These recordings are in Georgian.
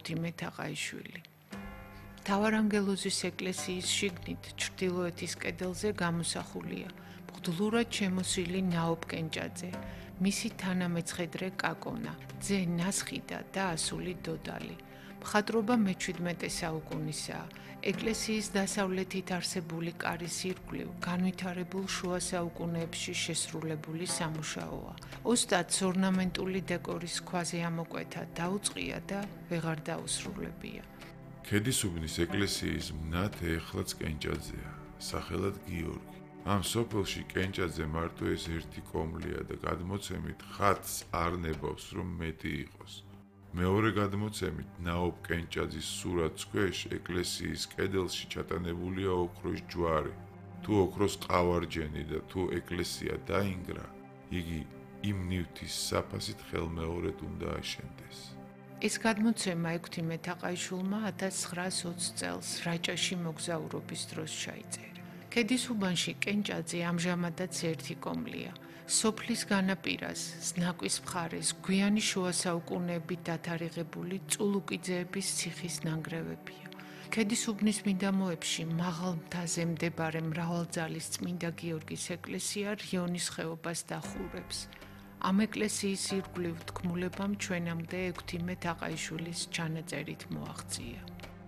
ექვთიმე თაყაიშვილი. მთავარანგელოზის ეკლესიის შიგნით ჩრდილოეთის კედელზე გამოსახულია მღვდლურად შემოსილი ნაობ კენჭაძე, მისი თანამეცხედრე კაკონა, ძე ნასხიდა და ასული დოდალი. მხატვრობა მე-17 საუკუნისაა. ეკლესიის დასავლეთით არსებული კარის ირგვლივ განვითარებულ შუა საუკუნეებში შესრულებული სამუშაოა. ოსტატს ორნამენტული დეკორის ქვაზე ამოკვეთა დაუწყია და ვეღარ დაუსრულებია. ქედისუბნის ეკლესიის მნათე ეხლაც კენჭაძეა, სახელად გიორგი. ამ სოფელში კენჭაძე მარტო ეს ერთი კომლია და გადმოცემით ხატს არ ნებავს, რომ მეტი იყოს. მეორე გადმოცემით ნაობ კენჭაძის სურათს ქვეშ ეკლესიის კედელში ჩატანებულია ოქროს ჯვარი. თუ ოქროს ყავარჯენი და თუ ეკლესია დაინგრა, იგი იმ ნივთის საფასით ხელმეორედ უნდა აშენდეს. ეს გადმოცემა ექვთიმე თაყაიშვილმა 1920 წელს რაჭაში მოგზაურობის დროს ჩაიწერა. ქედის უბანში კენჭაძე ამჟამადაც ერთი კომლია. სოფლის განაპირას, ზნაკვის მხარეს, გვიანი შუა საუკუნეებით დათარიღებული წულუკიძეების ციხის ნანგრევებია. ქედის უბნის მიდამოებში მაღალ მთაზე მდებარე მრავალძალის წმინდა გიორგის ეკლესია რიონის ხეობას დახურებს. ამ ეკლესიის ირგვლივ თქმულებამ ჩვენამდე ექვთიმე თაყაიშვილის ჩანაწერით მოაღწია.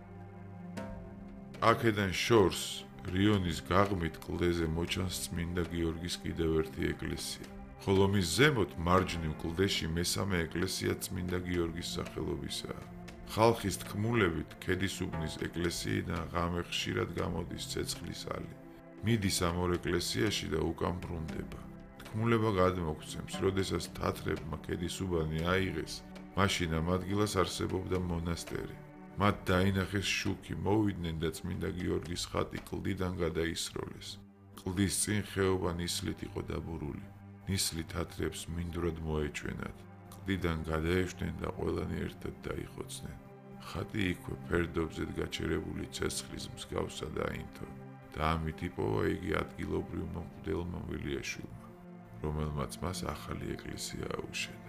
აქედან შორს რიონის გაღმით კლდეზე მოჩანს წმინდა გიორგის კიდევ ერთი ეკლესია, ხოლო მის ზემოთ მარჯვნივ კლდეში მესამე ეკლესია წმინდა გიორგის სახელობისაა. ხალხის თქმულებით ქედისუბნის ეკლესიიდან ღამე ხშირად გამოდის ცეცხლის ალი. მიდის ამ ორ ეკლესიაში და უკან ბრუნდება. თქმულება გადმოგვცემს, როდესაც თათრებმა ქედისუბანი აიღეს, მაშინ ამ ადგილას არსებობდა მონასტერი. მათ დაინახეს შუქი, მოვიდნენ და წმინდა გიორგის ხატი კლდიდან გადაისროლეს. კლდის წინ ხეობა ნისლით იყო დაბურული. ნისლი თათრებს მინდვრად მოეჩვენათ. კლდიდან გადაეშვნენ და ყველანი ერთად დაიხოცნენ. ხატი იქვე ფერდობზედ გაჩერებული ცეცხლის მსგავსად აინთო და ამით იპოვა იგი ადგილობრივმა მღვდელმა ვილიაშვილმა, რომელმაც მას ახალი ეკლესია აუშენა.